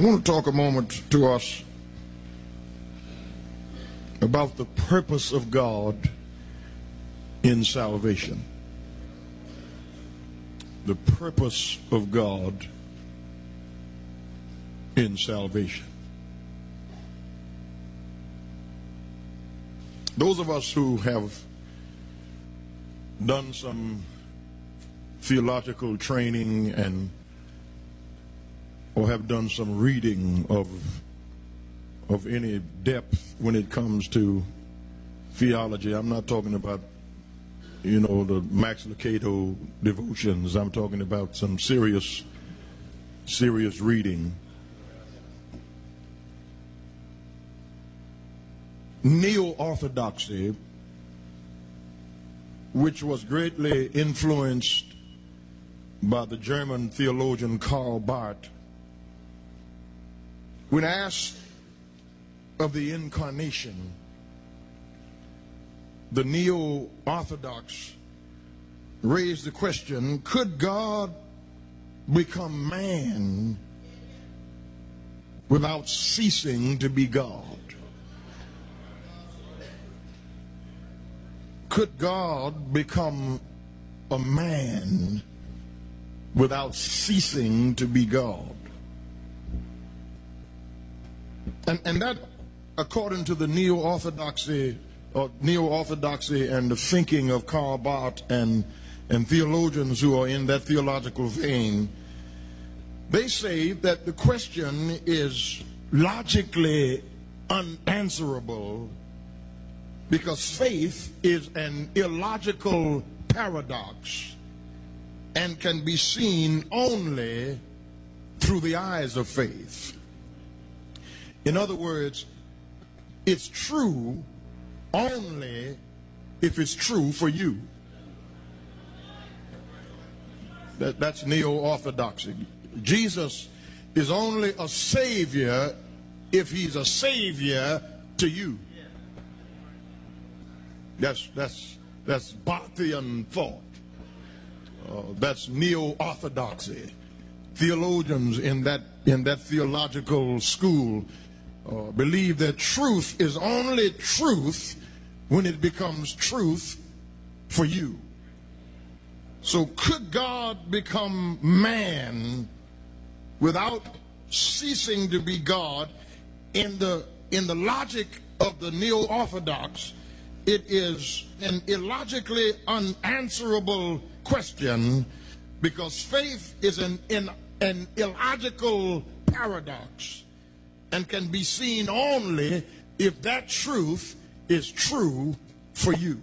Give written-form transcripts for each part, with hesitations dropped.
want to talk a moment to us about the purpose of God in salvation. The purpose of God in salvation. Those of us who have done some theological training or have done some reading of any depth when it comes to theology. I'm not talking about, the Max Lucado devotions. I'm talking about some serious reading. Neo-orthodoxy, which was greatly influenced by the German theologian Karl Barth, when asked of the incarnation, the neo-orthodox raised the question, could God become man without ceasing to be God? Could God become a man without ceasing to be God? And that, according to the neo-orthodoxy and the thinking of Karl Barth and theologians who are in that theological vein, they say that the question is logically unanswerable because faith is an illogical paradox and can be seen only through the eyes of faith. In other words, it's true only if it's true for you. That's neo-orthodoxy. Jesus is only a savior if he's a savior to you. That's Barthian thought. That's neo-orthodoxy. Theologians in that theological school believe that truth is only truth when it becomes truth for you. So could God become man without ceasing to be God? In the logic of the neo-orthodox, it is an illogically unanswerable question because faith is an illogical paradox and can be seen only if that truth is true for you.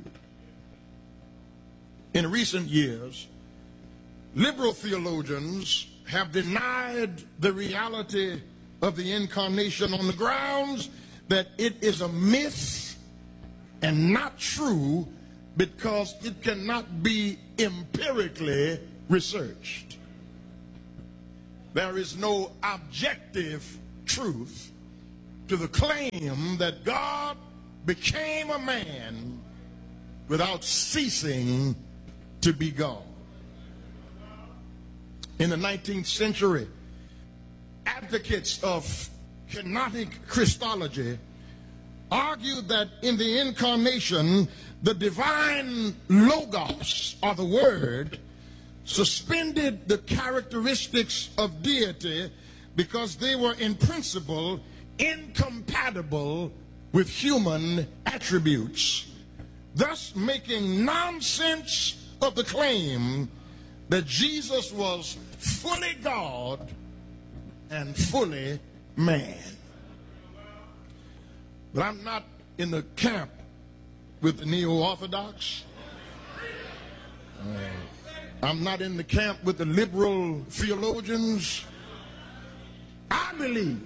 In recent years, liberal theologians have denied the reality of the incarnation on the grounds that it is a myth and not true because it cannot be empirically researched. There is no objective truth to the claim that God became a man without ceasing to be God. In the 19th century, advocates of kenotic Christology argued that in the incarnation, the divine logos, or the word, suspended the characteristics of deity because they were in principle incompatible with human attributes, thus making nonsense of the claim that Jesus was fully God and fully man. But I'm not in the camp with the neo-orthodox. I'm not in the camp with the liberal theologians. I believe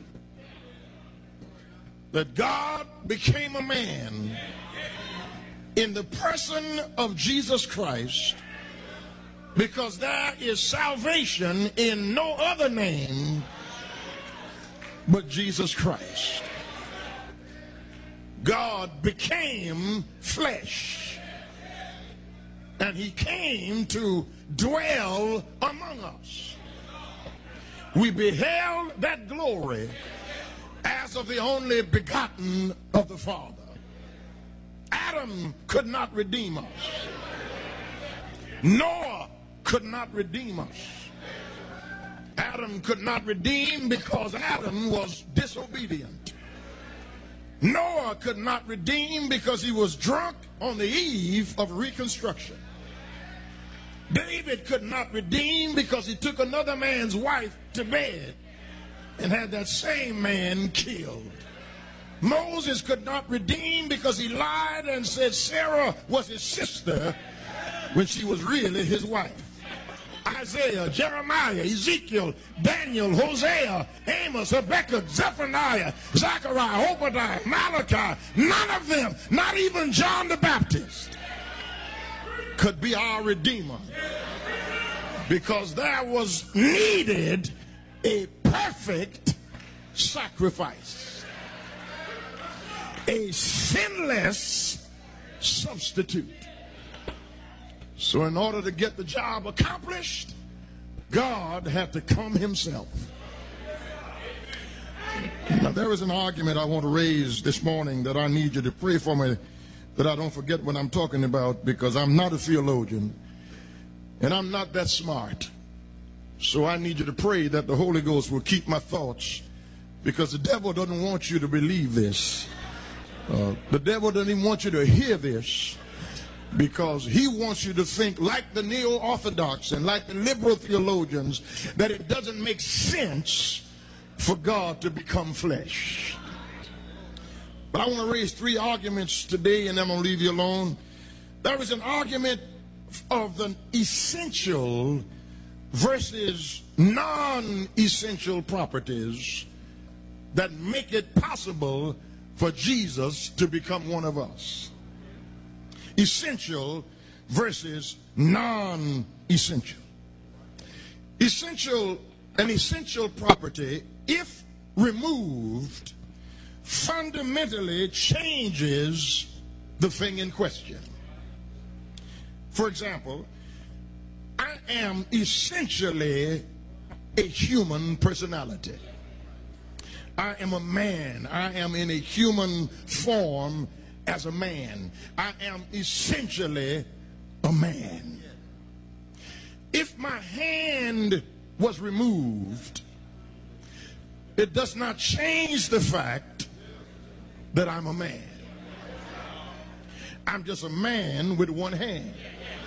that God became a man in the person of Jesus Christ because there is salvation in no other name but Jesus Christ. God became flesh and he came to dwell among us. We beheld that glory as of the only begotten of the Father. Adam could not redeem us. Noah could not redeem us. Adam could not redeem because Adam was disobedient. Noah could not redeem because he was drunk on the eve of reconstruction. David could not redeem because he took another man's wife to bed and had that same man killed. Moses could not redeem because he lied and said Sarah was his sister when she was really his wife. Isaiah, Jeremiah, Ezekiel, Daniel, Hosea, Amos, Habakkuk, Zephaniah, Zechariah, Obadiah, Malachi, none of them, not even John the Baptist, could be our Redeemer, because there was needed a perfect sacrifice, a sinless substitute. So in order to get the job accomplished, God had to come himself. Now there is an argument I want to raise this morning that I need you to pray for me, that I don't forget what I'm talking about, because I'm not a theologian and I'm not that smart. So I need you to pray that the Holy Ghost will keep my thoughts, because the devil doesn't want you to believe this. The devil doesn't even want you to hear this, because he wants you to think like the neo-orthodox and like the liberal theologians, that it doesn't make sense for God to become flesh. But I want to raise three arguments today, and I'm going to leave you alone. There is an argument of the essential versus non-essential properties that make it possible for Jesus to become one of us. Essential versus non-essential. An essential property, if removed, fundamentally changes the thing in question. For example, I am essentially a human personality. I am a man. I am in a human form as a man. I am essentially a man. If my hand was removed, it does not change the fact that I'm a man. I'm just a man with one hand.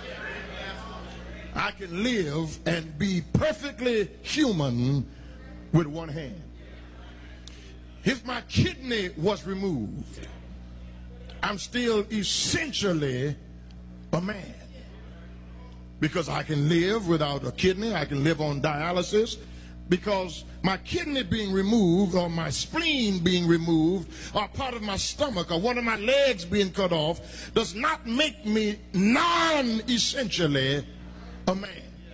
I can live and be perfectly human with one hand. If my kidney was removed, I'm still essentially a man, because I can live without a kidney. I can live on dialysis, because my kidney being removed, or my spleen being removed, or part of my stomach, or one of my legs being cut off, does not make me non-essentially a man.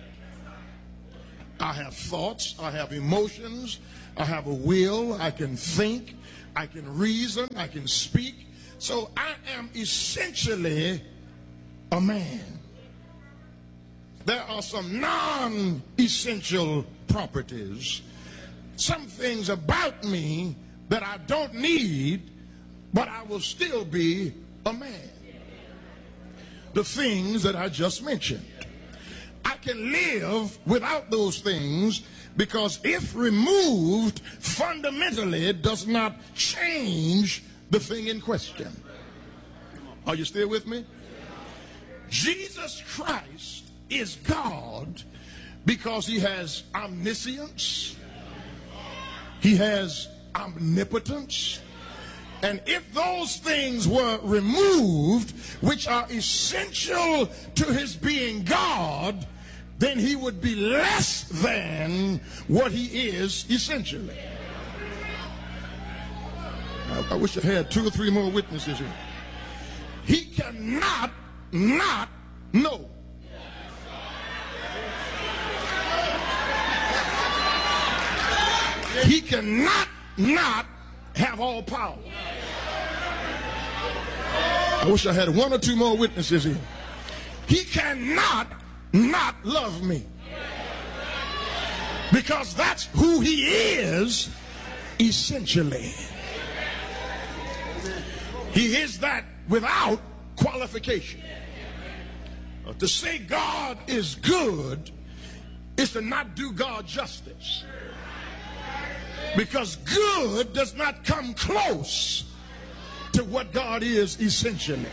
I have thoughts, I have emotions, I have a will, I can think, I can reason, I can speak. So I am essentially a man. There are some non-essential properties, some things about me that I don't need, but I will still be a man. The things that I just mentioned. I can live without those things, because if removed, fundamentally it does not change the thing in question. Are you still with me? Jesus Christ is God because he has omniscience, he has omnipotence, and if those things were removed, which are essential to his being God, then he would be less than what he is essentially. I wish I had 2 or 3 more witnesses here. He cannot not know. He cannot not have all power. I wish I had 1 or 2 more witnesses here. He cannot not love me. Because that's who he is essentially. He is that without qualification. To say God is good is to not do God justice. Because good does not come close to what God is essentially.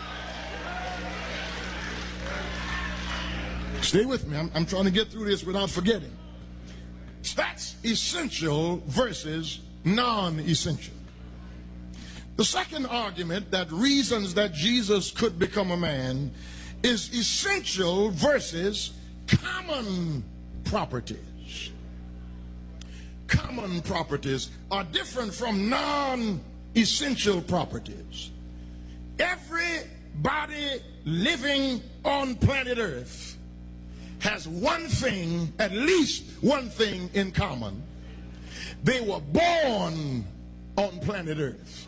Stay with me. I'm trying to get through this without forgetting. That's essential versus non-essential. The second argument that reasons that Jesus could become a man is essential versus common properties. Common properties are different from non-essential properties. Everybody living on planet Earth has one thing, at least one thing in common. They were born on planet Earth.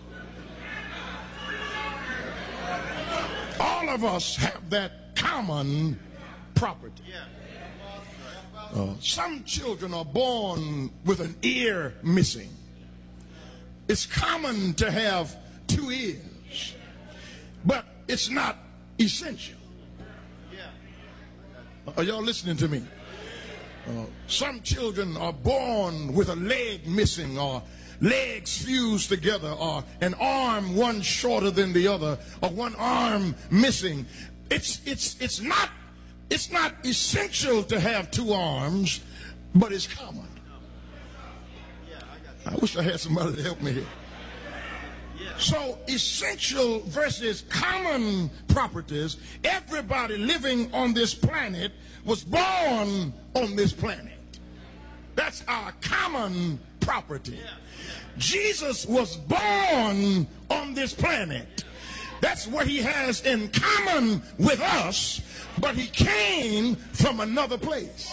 All of us have that common property. Some children are born with an ear missing. It's common to have 2 ears, but it's not essential. Are y'all listening to me? Some children are born with a leg missing, or legs fused together, or an arm one shorter than the other, or one arm missing. It's not essential to have 2 arms, but it's common. I wish I had somebody to help me here. So essential versus common properties. Everybody living on this planet was born on this planet. That's our common property. Jesus was born on this planet. That's what he has in common with us, but he came from another place.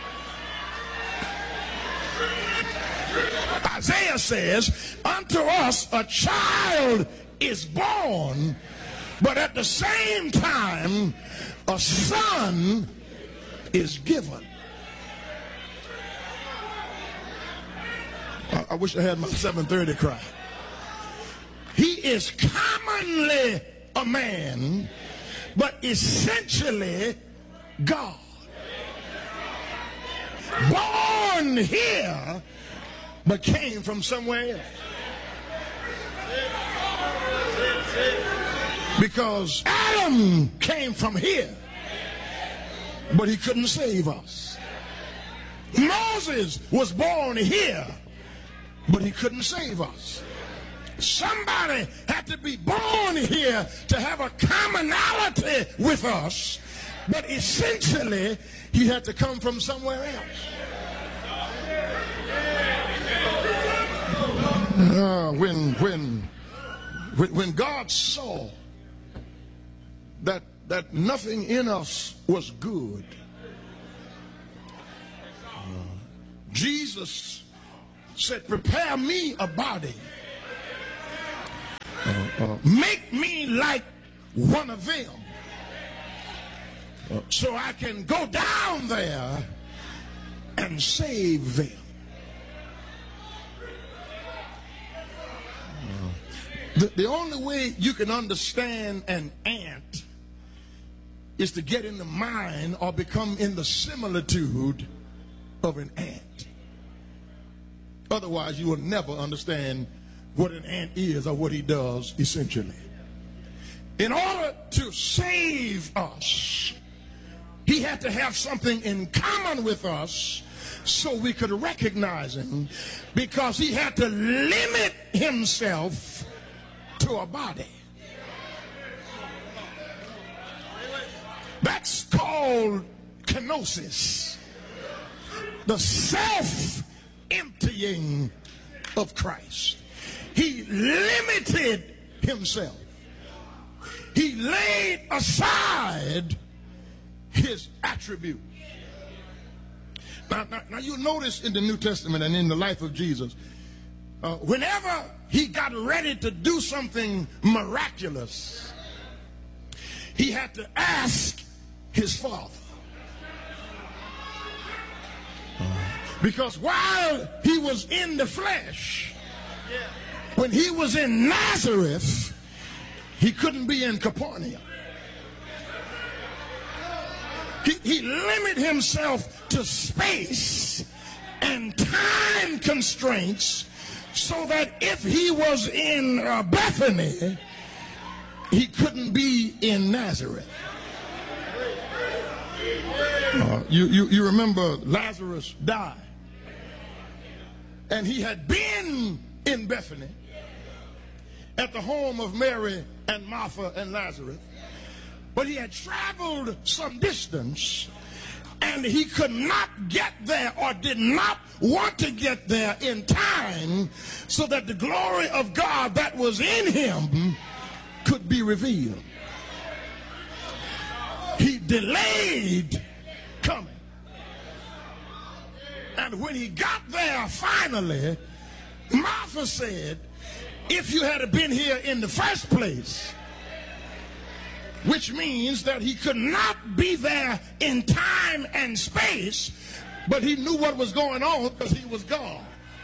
Isaiah says, unto us a child is born, but at the same time a son is given. I wish I had my 7:30 cry. He is commonly a man, but essentially God. Born here, but came from somewhere else. Because Adam came from here, but he couldn't save us. Moses was born here, but he couldn't save us. Somebody had to be born here to have a commonality with us, but essentially he had to come from somewhere else. When God saw that nothing in us was good, Jesus said, prepare me a body. Make me like one of them, so I can go down there and save them. The only way you can understand an ant is to get in the mind or become in the similitude of an ant. Otherwise, you will never understand what an ant is or what he does essentially. In order to save us, he had to have something in common with us so we could recognize him, because he had to limit himself to a body. That's called kenosis, the self-emptying of Christ. He limited himself. He laid aside his attributes. Now you'll notice in the New Testament and in the life of Jesus, whenever he got ready to do something miraculous, he had to ask his Father. Because while he was in the flesh, when he was in Nazareth, he couldn't be in Capernaum. He limited himself to space and time constraints so that if he was in Bethany, he couldn't be in Nazareth. You remember Lazarus died. And he had been in Bethany at the home of Mary and Martha and Lazarus. But he had traveled some distance and he could not get there or did not want to get there in time so that the glory of God that was in him could be revealed. He delayed coming. And when he got there finally, Martha said, if you had been here in the first place, which means that he could not be there in time and space, but he knew what was going on because he was God.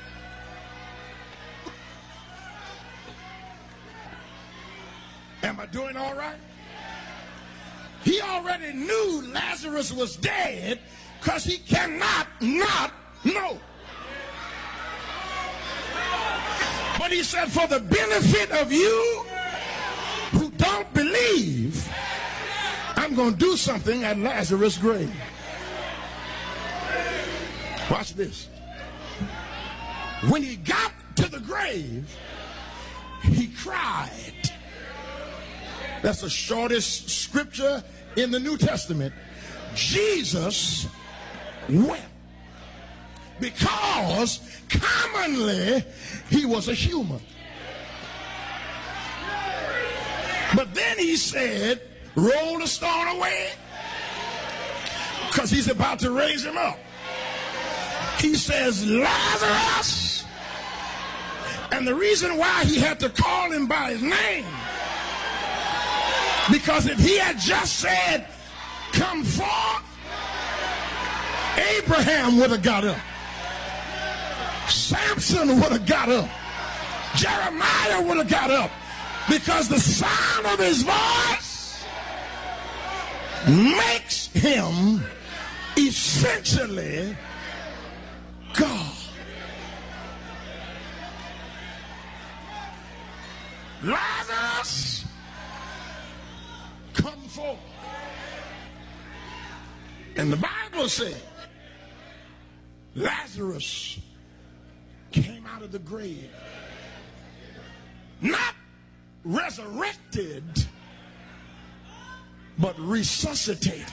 Am I doing all right? He already knew Lazarus was dead because he cannot not know. But he said, for the benefit of you who don't believe, I'm going to do something at Lazarus' grave. Watch this. When he got to the grave, he cried. That's the shortest scripture in the New Testament. Jesus wept because commonly he was a human. But then he said, roll the stone away, because he's about to raise him up. He says, Lazarus. And the reason why he had to call him by his name, because if he had just said, come forth, Abraham would have got up. Samson would have got up. Jeremiah would have got up. Because the sound of his voice makes him essentially God. Lazarus, come forth. And the Bible said Lazarus came out of the grave, not resurrected, but resuscitated.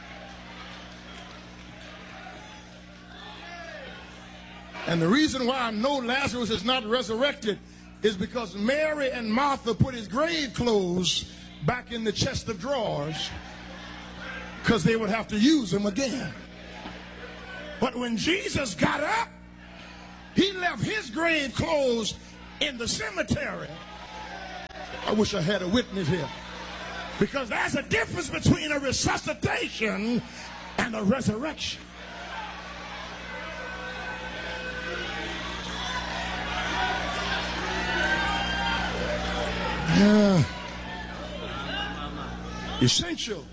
And the reason why I know Lazarus is not resurrected is because Mary and Martha put his grave clothes back in the chest of drawers because they would have to use them again. But when Jesus got up, he left his grave clothes in the cemetery. I wish I had a witness here, because there's a difference between a resuscitation and a resurrection. Essential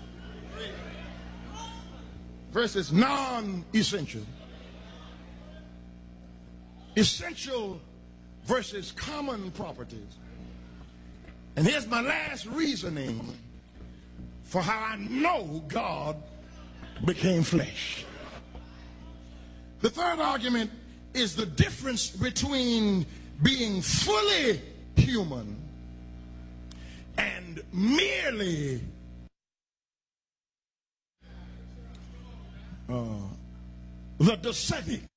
versus non-essential. Essential versus common properties. And here's my last reasoning for how I know God became flesh. The third argument is the difference between being fully human and merely the docetic.